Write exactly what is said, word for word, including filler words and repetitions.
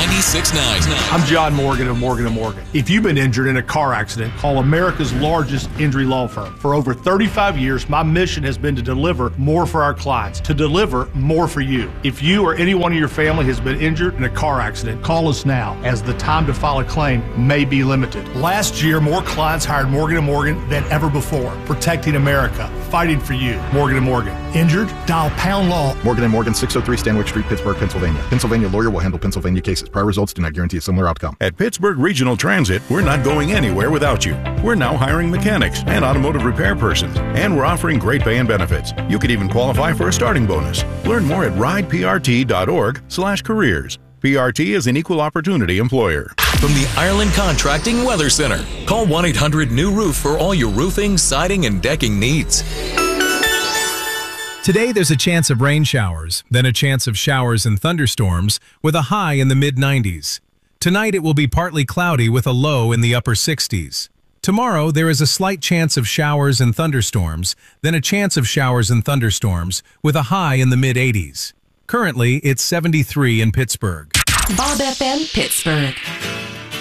six nine. I'm John Morgan of Morgan and Morgan. If you've been injured in a car accident, call America's largest injury law firm. For over thirty-five years, my mission has been to deliver more for our clients, to deliver more for you. If you or anyone in your family has been injured in a car accident, call us now, as the time to file a claim may be limited. Last year, more clients hired Morgan and Morgan than ever before, protecting America, fighting for you. Morgan and Morgan. Injured? Dial pound law. Morgan and Morgan, six oh three Stanwyck Street, Pittsburgh, Pennsylvania. Pennsylvania lawyer will handle Pennsylvania cases. Prior results do not guarantee a similar outcome. At Pittsburgh Regional Transit, we're not going anywhere without you. We're now hiring mechanics and automotive repair persons, and we're offering great pay and benefits. You could even qualify for a starting bonus. Learn more at ride p r t dot org slash careers. P R T is an equal opportunity employer. From the Ireland Contracting Weather Center, call one eight hundred new roof for all your roofing, siding, and decking needs. Today there's a chance of rain showers, then a chance of showers and thunderstorms with a high in the mid nineties. Tonight it will be partly cloudy with a low in the upper sixties. Tomorrow there is a slight chance of showers and thunderstorms, then a chance of showers and thunderstorms with a high in the mid eighties. Currently it's seventy-three in Pittsburgh. Bob F M Pittsburgh.